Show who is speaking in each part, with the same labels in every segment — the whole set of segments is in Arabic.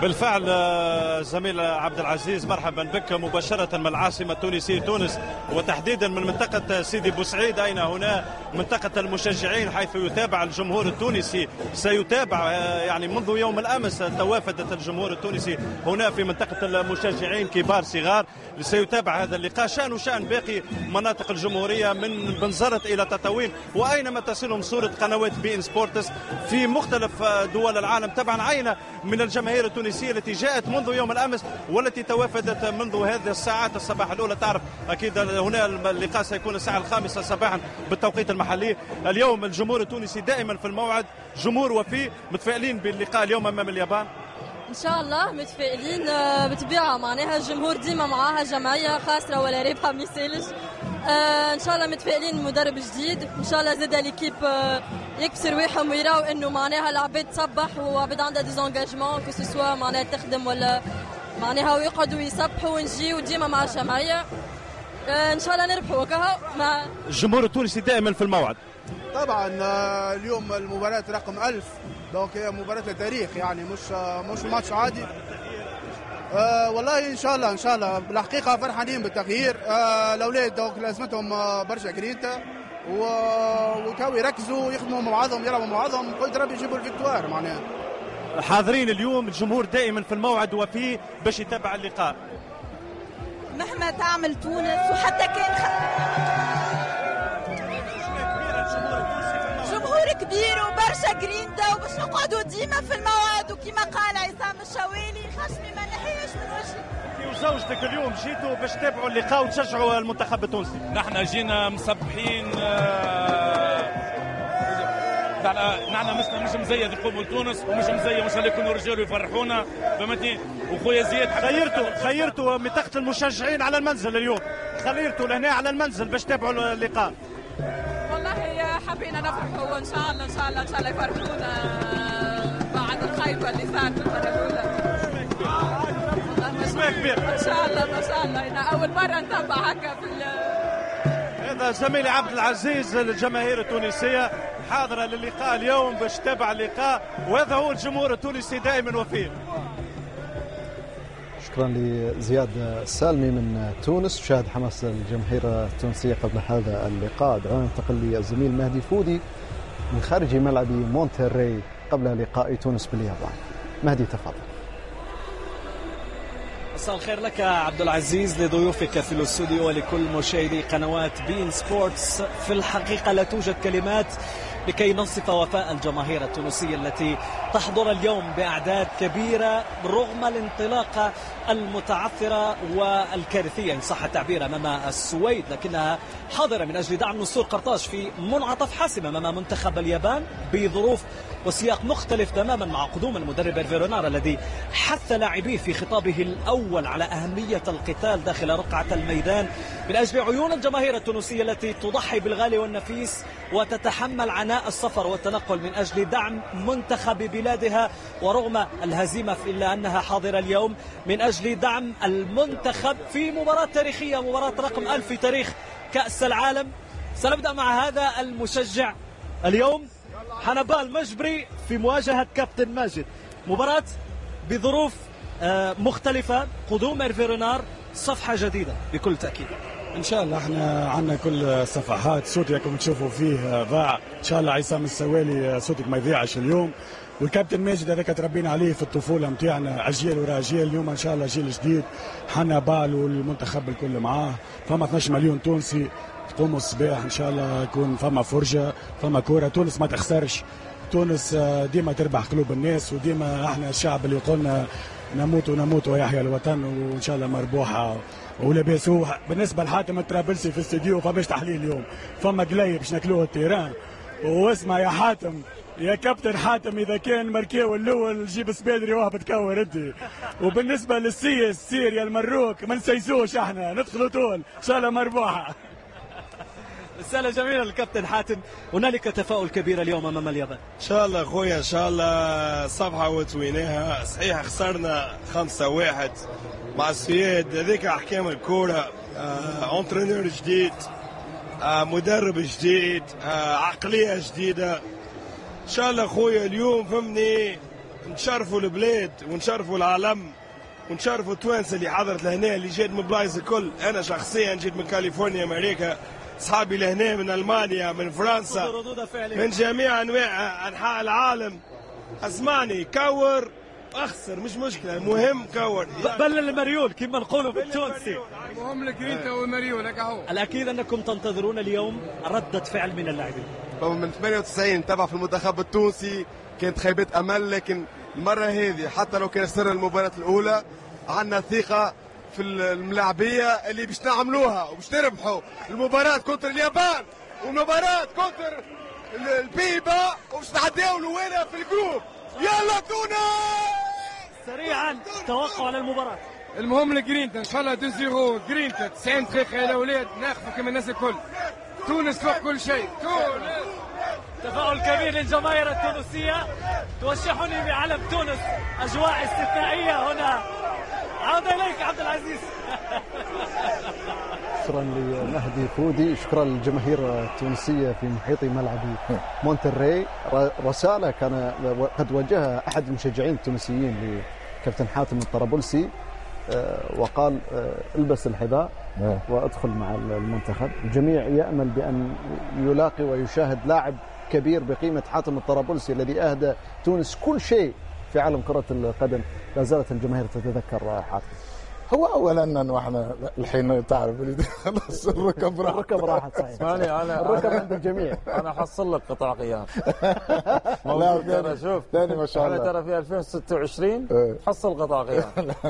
Speaker 1: بالفعل زميل عبد العزيز، مرحبا بك مباشرة من العاصمة التونسية تونس، وتحديدا من منطقة سيدي بوسعيد. أين هنا منطقة المشجعين، حيث يتابع الجمهور التونسي، سيتابع يعني منذ يوم الأمس توافدت الجمهور التونسي هنا في منطقة المشجعين كبار صغار، سيتابع هذا اللقاء شأن باقي مناطق الجمهورية من بنزرت إلى تطاوين، وأينما تصلهم صورة قنوات بي إن سبورتس في مختلف دول العالم. طبعا عينة من الجماهير التونسية التي جاءت منذ يوم الأمس والتي توافدت منذ هذه الساعات الصباح الأولى. تعرف أكيد هنا اللقاء سيكون الساعة 5 صباحا بالتوقيت المحلي. اليوم الجمهور التونسي دائما في الموعد، جمهور وفي. متفائلين باللقاء اليوم أمام اليابان؟
Speaker 2: ان شاء الله متفائلين بطبيعه، معناها الجمهور ديما معاها جمعيه خاسره ولا رابحه ما يسالش. ان شاء الله متفائلين مدرب جديد، ان شاء الله زاد ليكيب يكسر رواحهم ويراو انه معناها العباد تصبح وعباد عندها ديزونجاجمون كو سوا معناها تخدم ولا معناها ويقعدوا يصبحوا ونجيو ديما مع الجمعيه. ان شاء الله نربحوا وكها مع
Speaker 1: الجمهور التونسي دائما في الموعد.
Speaker 3: طبعا اليوم المباراة رقم 1000، دونك هي مباراة التاريخ، يعني مش ماتش عادي. والله ان شاء الله بالحقيقة فرحانين بالتغيير. الاولاد دونك لازمتهم برشا جرينتا وكاو يركزوا يخدموا مع بعضهم يلعبوا مع بعضهم، قلت ربي يجيبوا الفيكتوار. معناها
Speaker 1: حاضرين اليوم، الجمهور دائما في الموعد وفيه باش يتابع اللقاء
Speaker 4: مهما تعمل تونس. وحتى كان جمهور كبير وبرشا جرينتا وباش نقعدوا ديما في الموعد، وكما قال عصام الشوالي خشمي ما نحيش من وجهي.
Speaker 1: وزوجتك اليوم جيتوا باش تتابعوا اللقاء وتشجعوا المنتخب التونسي؟
Speaker 5: نحن جينا مصبحين، نحن مش مزيد يقوموا لتونس ومش مزيد مش يكونوا رجال ويفرحونا، فهمتني؟ وخويا زياد
Speaker 1: خيرتوا منطقة المشجعين على المنزل اليوم، خيرتوا لهنا على المنزل باش تتابعوا اللقاء.
Speaker 6: والله حبينا نفرحوا، وان شاء الله يفرحونا بعد الخيبة اللي صارت في المرة الأولى.
Speaker 1: كبير
Speaker 6: ما شاء الله أنا أول مرة نتابع هكا في
Speaker 1: هذا زميلي عبد العزيز. الجماهير التونسية حاضرة للقاء اليوم باش تتابع اللقاء، وهذا هو الجمهور التونسي دائما وفيه.
Speaker 7: شكرا لزياد السالمي من تونس. شاهد حماس الجماهير التونسية قبل هذا اللقاء. دعونا ننتقل للزميل مهدي فودي من خارج ملعب مونتري قبل لقاء تونس باليابان. مهدي تفضل.
Speaker 8: مساء الخير لك عبد العزيز، لضيوفك في الاستوديو ولكل مشاهدي قنوات بين سبورتس. في الحقيقة لا توجد كلمات لكي نصف وفاء الجماهير التونسية التي تحضر اليوم بأعداد كبيرة رغم الانطلاقة المتعثرة والكارثية إن صح التعبير أمام السويد، لكنها حاضرة من أجل دعم نصور قرطاج في منعطف حاسم أمام منتخب اليابان بظروف وسياق مختلف تماما مع قدوم المدرب فيرونار الذي حث لاعبيه في خطابه الأول على أهمية القتال داخل رقعة الميدان من أجل عيون الجماهير التونسية التي تضحي بالغالي والنفيس وتتحمل عناء السفر والتنقل من أجل دعم منتخب بلادها، ورغم الهزيمة إلا أنها حاضرة اليوم من أجل دعم المنتخب في مباراة تاريخية، مباراة رقم 1000 في تاريخ كأس العالم. سنبدأ مع هذا المشجع اليوم حنبال مجبري في مواجهة كابتن ماجد. مباراة بظروف مختلفة، قدوم فيرونار، صفحة جديدة بكل تأكيد.
Speaker 9: ان شاء الله احنا عندنا كل الصفحات. صوتكم تشوفوا فيه ضاع، ان شاء الله عصام السوالي صوتك ما يضيعش اليوم. والكابتن ماجد هذاك تربينا عليه في الطفوله نتاعنا، اجيال ورا اجيال. اليوم ان شاء الله جيل جديد، حنبال والمنتخب الكل معاه. فما 12 مليون تونسي تقوموا الصباح ان شاء الله يكون فما فرجه، فما كوره. تونس ما تخسرش، تونس ديما تربح قلوب الناس، وديما احنا الشعب اللي قلنا نموت ويحيى الوطن، وان شاء الله مربوحه ولاباس. بالنسبه لحاتم الطرابلسي في الاستديو فماش تحليل اليوم، فما قلي باش ناكلوه التيران. واسمع يا حاتم، يا كابتن حاتم، اذا كان ماركيو الاول جيب سبيدري واه بتكور انت. وبالنسبه للسيس سيريا المروك ما نسيسوش، احنا ندخلوا طول ان شاء الله مربوحه.
Speaker 8: رسالة جميلة للكابتن حاتم. هنالك تفاؤل كبير اليوم أمام اليابان.
Speaker 10: إن شاء الله أخويا، إن شاء الله صفحة وتويناها. صحيح خسرنا 5-1 مع السويد، هذيك أحكام الكورة. أنترينور جديد، مدرب جديد، عقلية جديدة. إن شاء الله أخويا اليوم فهمني نشرفوا البلاد ونشرفوا العالم ونشرفوا التوانسه اللي حضرت لهنا، اللي جات من بلايص الكل. انا شخصيا جيت من كاليفورنيا امريكا، اصحابي لهنا من المانيا من فرنسا من جميع انحاء العالم. اسمعني، كور اخسر مش مشكله، المهم كور
Speaker 8: بل المريول كما نقولوا بالتونسي.
Speaker 11: المهم الجرينتا والمريول هكا هو.
Speaker 8: الاكيد انكم تنتظرون اليوم ردة فعل من اللاعبين.
Speaker 12: من 98 تبع في المنتخب التونسي كانت خيبة امل، لكن المره هذه حتى لو كان سر المباراه الاولى عندنا ثقه في الملاعبيه اللي باش نعملوها وباش تربحوا المباراه كونتر اليابان والمباراه كونتر البيبا وباش نعديو لوينه في الجروب. يلا تونس
Speaker 8: سريعا توقع على المباراه.
Speaker 11: المهم الجرينتا ان شاء الله 2-0 جرينتا. 90 دقيقه يا الاولاد ناخذوا كما الناس الكل. تونس فوق كل شيء. تونس.
Speaker 8: تفاؤل كبير للجماهير التونسيه توشحني بعلم تونس. اجواء استثنائيه هنا. عودة اليك عبد العزيز.
Speaker 7: شكرا لمهدي فودي، شكرا للجماهير التونسيه في محيط ملعب مونتري. رساله كان قد وجهها احد المشجعين التونسيين لكابتن حاتم الطرابلسي وقال البس الحذاء وادخل مع المنتخب. الجميع يامل بان يلاقي ويشاهد لاعب كبير بقيمه حاتم الطرابلسي الذي اهدى تونس كل شيء في عالم كره القدم. لا زالت الجماهير تتذكر حاتم.
Speaker 13: هو اولا انه احنا الحين تعرف خلاص الركب
Speaker 7: راحت. صحيح.
Speaker 14: اسمعني انا
Speaker 7: الركب عند الجميع.
Speaker 14: انا حصل لك قطع غيار.
Speaker 13: لا
Speaker 14: ترى شوف
Speaker 13: ثاني ما شاء الله.
Speaker 14: احنا ترى في 2026 تحصل قطع غيار.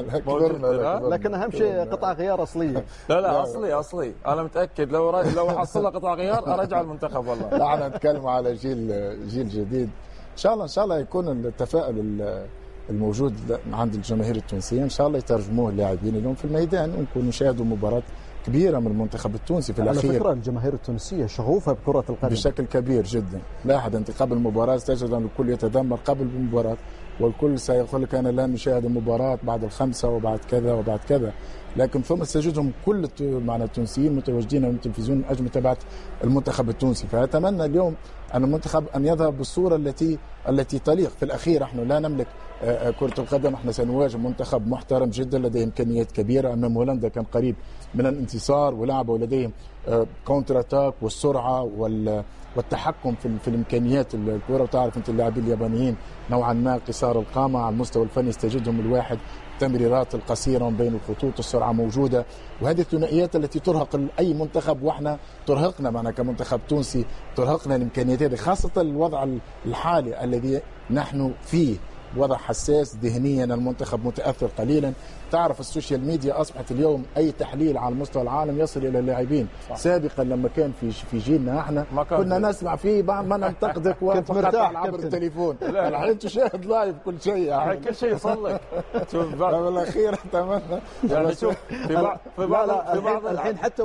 Speaker 7: لكن اهم شيء قطع غيار اصليه.
Speaker 14: لا اصلي انا متاكد لو حصل قطع غيار ارجع المنتخب والله.
Speaker 13: لا احنا نتكلم على جيل جديد ان شاء الله يكون التفاؤل الموجود عند الجماهير التونسيه ان شاء الله يترجموه اللاعبين اليوم في الميدان، ونكون نشاهدوا مباراه كبيره من المنتخب التونسي في الاخير.
Speaker 7: على فكره الجماهير التونسيه شغوفه بكره القدم
Speaker 13: بشكل كبير جدا. لاحظ انت قبل المباراه تجد ان الكل يتذمر قبل المباراه، والكل سيقول لك انا لا نشاهد المباراه بعد الخمسه وبعد كذا وبعد كذا، لكن ثم تجدهم كل معنا التونسيين متواجدين من التلفزيون من اجل متابعه المنتخب التونسي. فاتمنى اليوم ان المنتخب ان يذهب بالصوره التي تليق. في الاخير نحن لا نملك كرة القدم، احنا سنواجه منتخب محترم جدا لديه امكانيات كبيره. امام هولندا كان قريب من الانتصار ولعبوا لديهم كونتر اتاك والسرعه والتحكم في الامكانيات الكره. وتعرف انت اللاعبين اليابانيين نوعا ما قصار القامه على المستوى الفني، يستجدهم الواحد التمريرات القصيره من بين الخطوط، السرعه موجوده، وهذه الثنائيات التي ترهق اي منتخب، واحنا ترهقنا معنا كمنتخب تونسي، ترهقنا الامكانيات هذه، خاصه الوضع الحالي الذي نحن فيه، وضع حساس ذهنيا، المنتخب متاثر قليلا. تعرف السوشيال ميديا اصبحت اليوم اي تحليل على مستوى العالم يصل الى اللاعبين. سابقا لما كان في جيلنا احنا كنا نسمع فيه بعض ما ننتقدك
Speaker 7: وفقط
Speaker 13: عبر التليفون. الحين تشاهد لايف كل شيء
Speaker 14: يعني كل شيء يوصل لك. شوف
Speaker 13: بالاخير اتمنى
Speaker 14: يعني شوف في بعض
Speaker 7: الحين حتى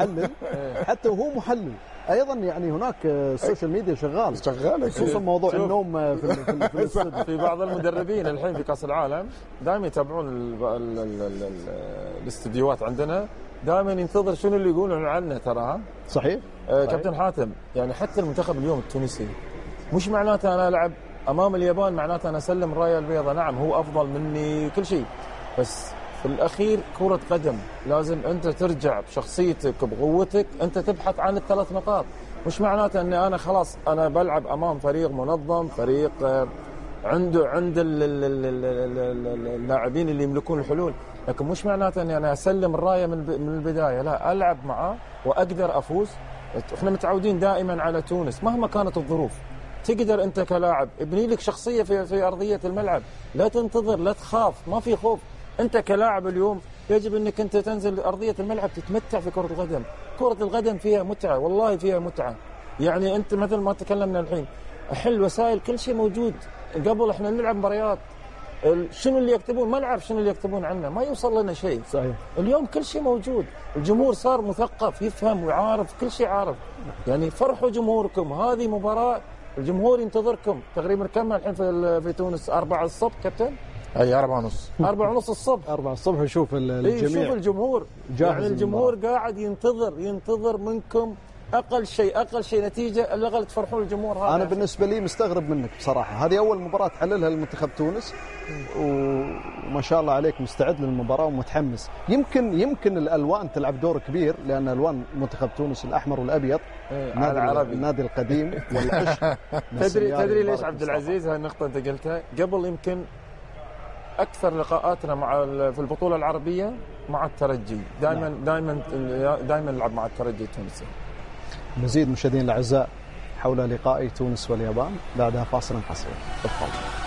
Speaker 7: وهو محلل ايضا يعني هناك السوشيال ميديا شغال خصوصا موضوع النوم
Speaker 14: في بعض المدربين الحين في كاس العالم دائما يتابعون الاستديوهات عندنا، دائما ينتظر شنو اللي يقولون عنه. ترى
Speaker 7: صحيح
Speaker 14: كابتن حاتم، يعني حتى المنتخب اليوم التونسي مش معناته انا العب امام اليابان معناته انا اسلم الرايه البيضاء. نعم هو افضل مني كل شيء، بس في الأخير كرة قدم لازم أنت ترجع بشخصيتك بقوتك، أنت تبحث عن الثلاث نقاط. مش معناته أني أنا خلاص أنا بلعب أمام فريق منظم، فريق عند اللاعبين اللي يملكون الحلول، لكن مش معناته أني أنا أسلم الراية من البداية. لا، ألعب معاه وأقدر أفوز. إحنا متعودين دائما على تونس مهما كانت الظروف، تقدر أنت كلاعب ابني لك شخصية في أرضية الملعب، لا تنتظر، لا تخاف، ما في خوف. أنت كلاعب اليوم يجب أنك أنت تنزل أرضية الملعب تتمتع في كرة القدم. كرة القدم فيها متعة، والله فيها متعة. يعني أنت مثل ما تكلمنا الحين، حل وسائل كل شيء موجود. قبل إحنا نلعب مباريات شنو اللي يكتبون ما نعرف شنو اللي يكتبون عنا، ما يوصل لنا شيء.
Speaker 7: صحيح.
Speaker 14: اليوم كل شيء موجود، الجمهور صار مثقف يفهم وعارف كل شيء عارف. يعني فرحوا جمهوركم، هذه مباراة الجمهور ينتظركم. تقريبا كم الحين في تونس 4 الصبح كابتن؟
Speaker 13: اي 4:30
Speaker 14: 4:30 الصبح
Speaker 7: 4 الصبح نشوف الجميع.
Speaker 14: شوف الجمهور، يعني الجمهور قاعد ينتظر منكم اقل شيء نتيجه اللي غلط تفرحون الجمهور. هذا
Speaker 7: انا بالنسبه لي مستغرب منك بصراحه، هذه اول مباراه تحللها لمنتخب تونس وما شاء الله عليك مستعد للمباراه ومتحمس. يمكن الالوان تلعب دور كبير، لان الوان منتخب تونس الاحمر والابيض، النادي القديم والعشق.
Speaker 14: تدري ليش عبد العزيز هاي النقطه انت قلتها؟ قبل يمكن اكثر لقاءاتنا في البطوله العربيه مع الترجي، دائما نلعب مع الترجي التونسي.
Speaker 7: مزيد مشاهدينا الاعزاء حول لقاء تونس واليابان بعدها فاصل قصير. تفضل.